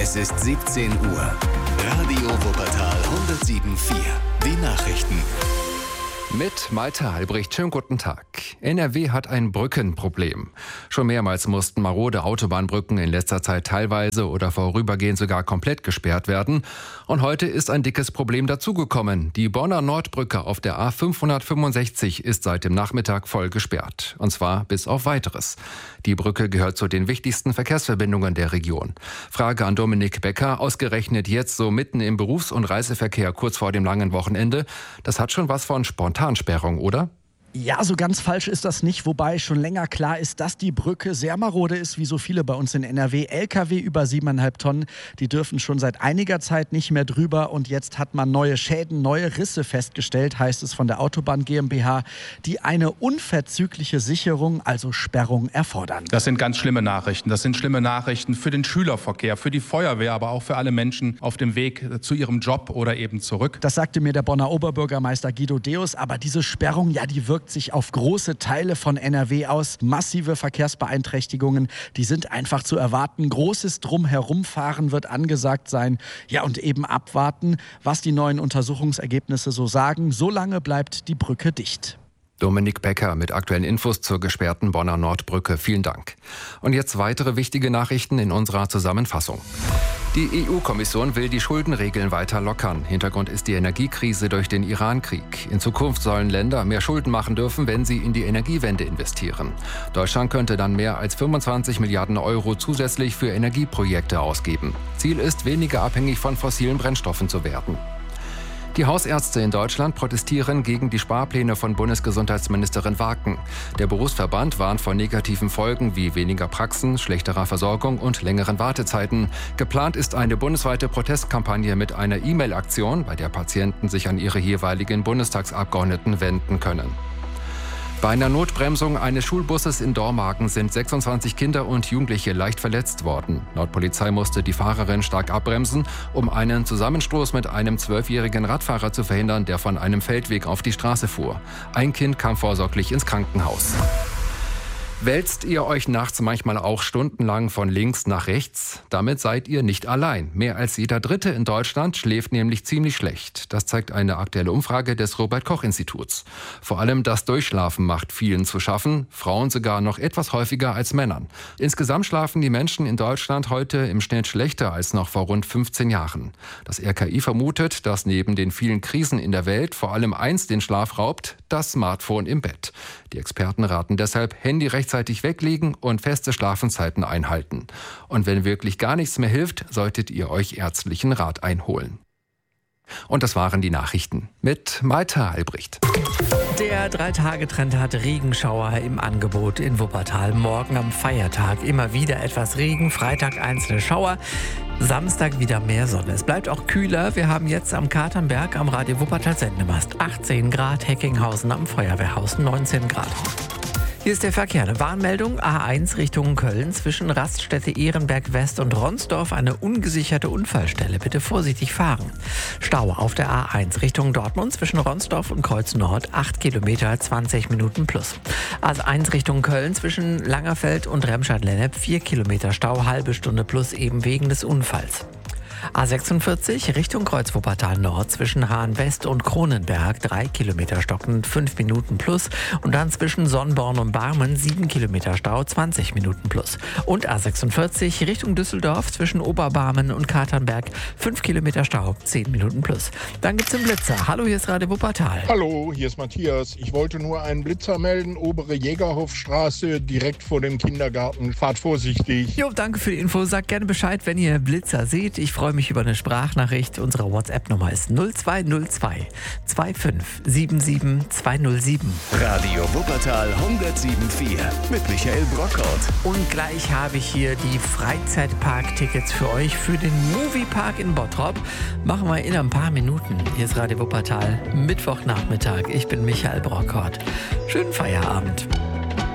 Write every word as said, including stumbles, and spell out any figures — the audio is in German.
Es ist siebzehn Uhr. Radio Wuppertal hundertsieben Komma vier. Die Nachrichten. Mit Malte Albrecht, schönen guten Tag. N R W hat ein Brückenproblem. Schon mehrmals mussten marode Autobahnbrücken in letzter Zeit teilweise oder vorübergehend sogar komplett gesperrt werden. Und heute ist ein dickes Problem dazugekommen. Die Bonner Nordbrücke auf der A fünfhundertfünfundsechzig ist seit dem Nachmittag voll gesperrt. Und zwar bis auf Weiteres. Die Brücke gehört zu den wichtigsten Verkehrsverbindungen der Region. Frage an Dominik Becker, ausgerechnet jetzt so mitten im Berufs- und Reiseverkehr kurz vor dem langen Wochenende. Das hat schon was von Spontansperrung, oder? Ja, so ganz falsch ist das nicht, wobei schon länger klar ist, dass die Brücke sehr marode ist, wie so viele bei uns in N R W. L K W über siebeneinhalb Tonnen, die dürfen schon seit einiger Zeit nicht mehr drüber und jetzt hat man neue Schäden, neue Risse festgestellt, heißt es von der Autobahn GmbH, die eine unverzügliche Sicherung, also Sperrung, erfordern. Das sind ganz schlimme Nachrichten. Das sind schlimme Nachrichten für den Schülerverkehr, für die Feuerwehr, aber auch für alle Menschen auf dem Weg zu ihrem Job oder eben zurück. Das sagte mir der Bonner Oberbürgermeister Guido Deus, aber diese Sperrung, ja, die wirkt sich auf große Teile von N R W aus. Massive Verkehrsbeeinträchtigungen, die sind einfach zu erwarten. Großes Drumherumfahren wird angesagt sein. Ja, und eben abwarten, was die neuen Untersuchungsergebnisse so sagen. Solange bleibt die Brücke dicht. Dominik Becker mit aktuellen Infos zur gesperrten Bonner Nordbrücke. Vielen Dank. Und jetzt weitere wichtige Nachrichten in unserer Zusammenfassung. Die E U-Kommission will die Schuldenregeln weiter lockern. Hintergrund ist die Energiekrise durch den Iran-Krieg. In Zukunft sollen Länder mehr Schulden machen dürfen, wenn sie in die Energiewende investieren. Deutschland könnte dann mehr als fünfundzwanzig Milliarden Euro zusätzlich für Energieprojekte ausgeben. Ziel ist, weniger abhängig von fossilen Brennstoffen zu werden. Die Hausärzte in Deutschland protestieren gegen die Sparpläne von Bundesgesundheitsministerin Waken. Der Berufsverband warnt vor negativen Folgen wie weniger Praxen, schlechterer Versorgung und längeren Wartezeiten. Geplant ist eine bundesweite Protestkampagne mit einer E-Mail-Aktion, bei der Patienten sich an ihre jeweiligen Bundestagsabgeordneten wenden können. Bei einer Notbremsung eines Schulbusses in Dormagen sind sechsundzwanzig Kinder und Jugendliche leicht verletzt worden. Laut Polizei musste die Fahrerin stark abbremsen, um einen Zusammenstoß mit einem zwölfjährigen Radfahrer zu verhindern, der von einem Feldweg auf die Straße fuhr. Ein Kind kam vorsorglich ins Krankenhaus. Wälzt ihr euch nachts manchmal auch stundenlang von links nach rechts? Damit seid ihr nicht allein. Mehr als jeder Dritte in Deutschland schläft nämlich ziemlich schlecht. Das zeigt eine aktuelle Umfrage des Robert-Koch-Instituts. Vor allem das Durchschlafen macht vielen zu schaffen, Frauen sogar noch etwas häufiger als Männern. Insgesamt schlafen die Menschen in Deutschland heute im Schnitt schlechter als noch vor rund fünfzehn Jahren. Das R K I vermutet, dass neben den vielen Krisen in der Welt vor allem eins den Schlaf raubt: das Smartphone im Bett. Die Experten raten deshalb, Handy rechtzeitig weglegen und feste Schlafenszeiten einhalten. Und wenn wirklich gar nichts mehr hilft, solltet ihr euch ärztlichen Rat einholen. Und das waren die Nachrichten mit Malte Albrecht. Der Drei-Tage-Trend hat Regenschauer im Angebot in Wuppertal. Morgen am Feiertag immer wieder etwas Regen, Freitag einzelne Schauer, Samstag wieder mehr Sonne. Es bleibt auch kühler. Wir haben jetzt am Katernberg am Radio Wuppertal Sendemast achtzehn Grad, Heckinghausen am Feuerwehrhaus neunzehn Grad. Hier ist der Verkehr. Eine Warnmeldung. A eins Richtung Köln zwischen Raststätte Ehrenberg West und Ronsdorf eine ungesicherte Unfallstelle. Bitte vorsichtig fahren. Stau auf der A eins Richtung Dortmund zwischen Ronsdorf und Kreuz Nord. acht Kilometer, zwanzig Minuten plus. A eins Richtung Köln zwischen Langerfeld und Remscheid-Lennep. vier Kilometer Stau, halbe Stunde plus eben wegen des Unfalls. A sechsundvierzig Richtung Kreuz-Wuppertal Nord zwischen Hahn West und Kronenberg, drei Kilometer stockend, fünf Minuten plus. Und dann zwischen Sonnborn und Barmen, sieben Kilometer Stau, zwanzig Minuten plus. Und A sechsundvierzig Richtung Düsseldorf zwischen Oberbarmen und Katernberg, fünf Kilometer Stau, zehn Minuten plus. Dann gibt's den Blitzer. Hallo, hier ist Radio Wuppertal. Hallo, hier ist Matthias. Ich wollte nur einen Blitzer melden, obere Jägerhofstraße, direkt vor dem Kindergarten. Fahrt vorsichtig. Jo, danke für die Info. Sagt gerne Bescheid, wenn ihr Blitzer seht. Ich freue mich über eine Sprachnachricht. Unsere WhatsApp-Nummer ist null zwei null zwei zwei fünf sieben sieben zwei null sieben. Radio Wuppertal hundertsieben Komma vier mit Michael Brockhaut. Und gleich habe ich hier die Freizeitpark-Tickets für euch für den Moviepark in Bottrop. Machen wir in ein paar Minuten. Hier ist Radio Wuppertal, Mittwochnachmittag. Ich bin Michael Brockhaut. Schönen Feierabend.